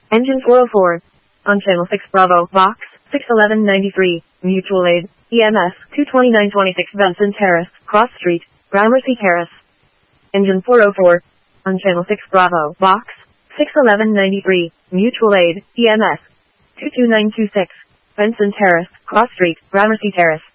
Engine 404. On Channel 6 Bravo, Box 61193, Mutual Aid, EMS 22926 Benson Terrace, Cross Street, Gramercy Terrace. Engine 404. On Channel 6 Bravo, Box 61193, Mutual Aid, EMS 22926, Benson Terrace, Cross Street, Gramercy Terrace.